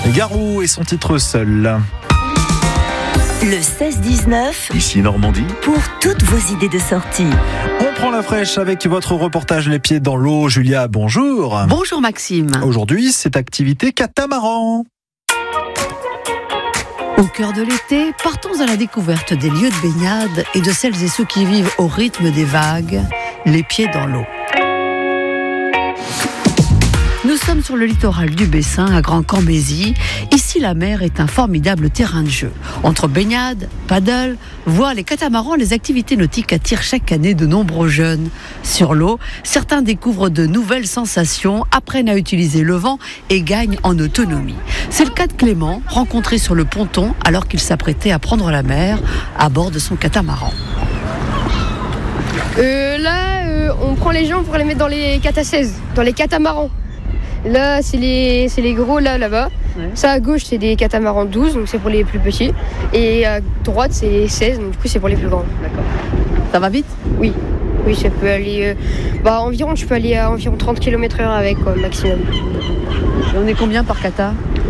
Garou et son titre Seul. Le 16-19, Ici Normandie. pour toutes vos idées de sortie. On prend la fraîche avec votre reportage Les Pieds dans l'eau. Julia, bonjour. Bonjour Maxime. Aujourd'hui, c'est activité catamaran. Au cœur de l'été, partons à la découverte des lieux de baignade et de celles et ceux qui vivent au rythme des vagues, les pieds dans l'eau. Nous sommes sur le littoral du Bessin, à Grand-Cambésis. Ici, la mer est un formidable terrain de jeu. Entre baignade, paddle, voile et catamaran, les activités nautiques attirent chaque année de nombreux jeunes. Sur l'eau, certains découvrent de nouvelles sensations, apprennent à utiliser le vent et gagnent en autonomie. C'est le cas de Clément, rencontré sur le ponton alors qu'il s'apprêtait à prendre la mer à bord de son catamaran. On prend les gens pour les mettre dans les cata-16, dans les catamarans. Là, c'est les gros là-bas. Ouais. Ça, à gauche, c'est des catamarans 12, donc c'est pour les plus petits. Et à droite, c'est les 16, donc du coup, c'est pour les plus grands. D'accord. Ça va vite ? Oui, ça peut aller... environ, tu peux aller à environ 30 km/h avec, quoi, maximum. Et on est combien par cata ?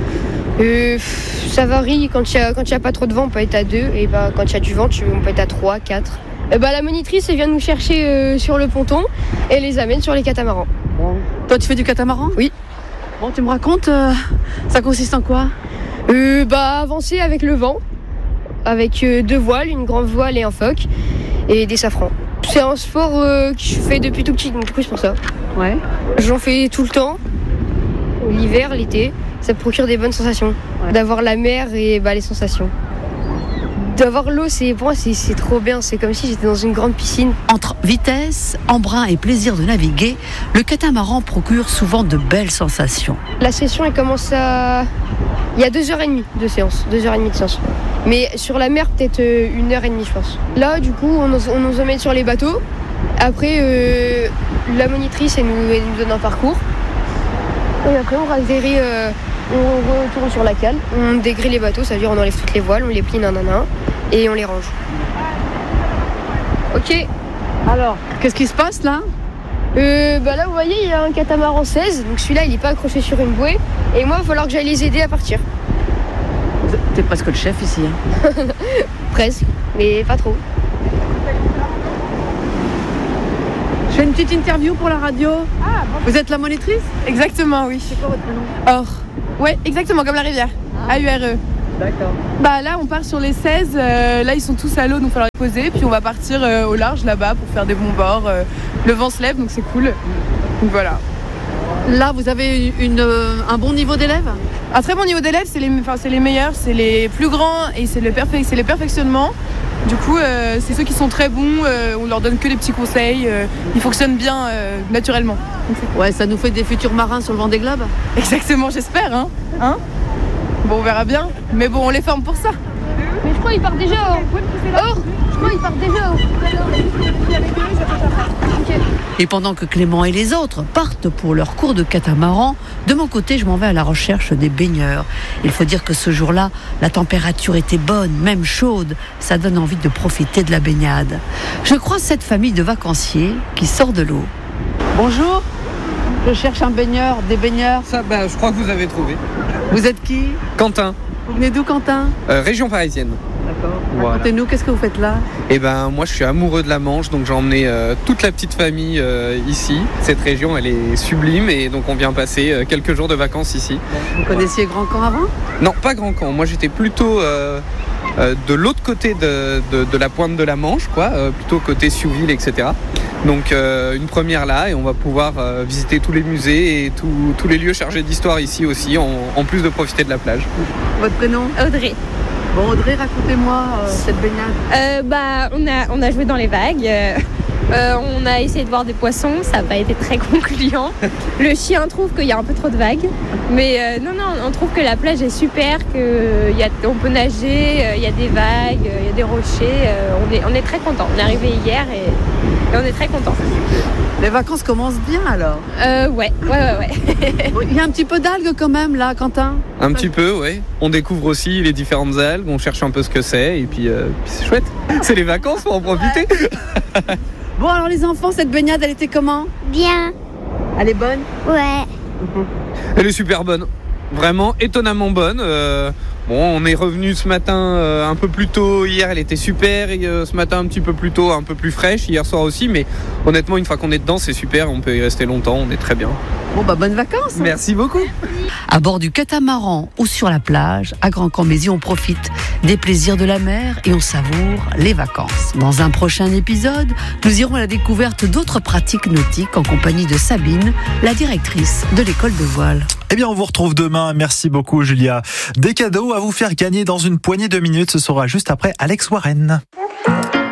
Ça varie. Quand il y a pas trop de vent, on peut être à 2. Et quand il y a du vent, on peut être à 3, 4. La monitrice, elle vient nous chercher sur le ponton et les amène sur les catamarans. Bon. Toi, tu fais du catamaran ? Oui. Bon, tu me racontes, ça consiste en quoi ? Avancer avec le vent, avec 2 voiles, une grande voile et un phoque, et des safrans. C'est un sport que je fais depuis tout petit, donc du coup c'est pour ça. Ouais. J'en fais tout le temps, l'hiver, l'été, ça procure des bonnes sensations. Ouais. D'avoir la mer et les sensations. D'avoir l'eau, pour moi, c'est trop bien. C'est comme si j'étais dans une grande piscine. Entre vitesse, embrun et plaisir de naviguer, le catamaran procure souvent de belles sensations. La session, elle commence à... Il y a 2h30 de séance, 2h30 de séance. Mais sur la mer, peut-être 1h30, je pense. Là, du coup, on nous emmène sur les bateaux. Après, la monitrice, elle nous donne un parcours. Et après, on atterrit... on retourne sur la cale, on dégrille les bateaux, ça veut dire on enlève toutes les voiles, on les plie nanana et on les range. Ok. Alors, qu'est-ce qui se passe là ? Là vous voyez il y a un catamaran 16, donc celui-là il n'est pas accroché sur une bouée et moi il va falloir que j'aille les aider à partir. T'es presque le chef ici. Hein. Presque, mais pas trop. Je fais une petite interview pour la radio. Ah, bon. Vous êtes la monitrice ? Exactement, oui. C'est quoi votre prénom ? Or. Ouais, exactement, comme la rivière. AURE. D'accord. Là, on part sur les 16. Là, ils sont tous à l'eau, donc il va falloir les poser. Puis on va partir au large là-bas pour faire des bons bords. Le vent se lève, donc c'est cool. Donc voilà. Là, vous avez un bon niveau d'élèves ? Un très bon niveau d'élèves, c'est les meilleurs, c'est les plus grands et c'est le perfectionnement. Du coup, c'est ceux qui sont très bons, on leur donne que des petits conseils, ils fonctionnent bien naturellement. Ouais, ça nous fait des futurs marins sur le Vendée Globe ? Exactement, j'espère, hein. Bon, on verra bien, mais bon, on les forme pour ça. Mais je crois qu'il part déjà. Je crois qu'il part déjà. Okay. Et pendant que Clément et les autres partent pour leur cours de catamaran, de mon côté, je m'en vais à la recherche des baigneurs. Il faut dire que ce jour-là, la température était bonne, même chaude. Ça donne envie de profiter de la baignade. Je croise cette famille de vacanciers qui sort de l'eau. Bonjour, je cherche un baigneur, des baigneurs. Ça, je crois que vous avez trouvé. Vous êtes qui ? Quentin. Vous venez d'où, Quentin ? Région parisienne. D'accord. Voilà. Racontez-nous, qu'est-ce que vous faites là ? Moi je suis amoureux de la Manche, donc j'ai emmené toute la petite famille ici. Cette région elle est sublime et donc on vient passer quelques jours de vacances ici. Vous connaissiez Grand Camp avant ? Non, pas Grand Camp, moi j'étais plutôt de l'autre côté de la pointe de la Manche, plutôt côté Siouville, etc. Donc une première là et on va pouvoir visiter tous les musées et tous les lieux chargés d'histoire ici aussi, en plus de profiter de la plage. Votre prénom ? Audrey. Bon, Audrey, racontez-moi cette baignade. On a joué dans les vagues. On a essayé de voir des poissons, ça n'a pas été très concluant. Le chien trouve qu'il y a un peu trop de vagues. Mais non, on trouve que la plage est super, qu'on peut nager, il y a des vagues, il y a des rochers. On est très contents. On est arrivé hier et on est très contents. Les vacances commencent bien alors ? Ouais. Il y a un petit peu d'algues quand même là, Quentin ? Un petit peu, oui. On découvre aussi les différentes algues, on cherche un peu ce que c'est et puis c'est chouette. C'est les vacances, faut en profiter. Bon alors les enfants, cette baignade, elle était comment ? Bien. Elle est bonne ? Ouais. Elle est super bonne. vraiment étonnamment bonne. Bon, on est revenu ce matin un peu plus tôt. Hier, elle était super. Et, ce matin, un petit peu plus tôt, un peu plus fraîche. Hier soir aussi. Mais honnêtement, une fois qu'on est dedans, c'est super. On peut y rester longtemps. On est très bien. Bon, bonnes vacances. Merci beaucoup. À bord du catamaran ou sur la plage, à Grand-Cambésis, on profite des plaisirs de la mer et on savoure les vacances. Dans un prochain épisode, nous irons à la découverte d'autres pratiques nautiques en compagnie de Sabine, la directrice de l'école de voile. Eh bien, on vous retrouve demain. Merci beaucoup, Julia. Des cadeaux à vous faire gagner dans une poignée de minutes. Ce sera juste après Alex Warren.